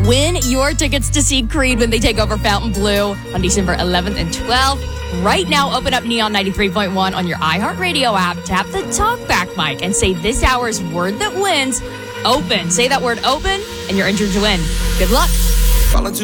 Win your tickets to see Creed when they take over Fontainebleau on December 11th and 12th. Right now, open up Neon 93.1 on your iHeartRadio app, tap the talkback mic, and say this hour's word that wins, open. Say that word open, and you're entered to win. Good luck.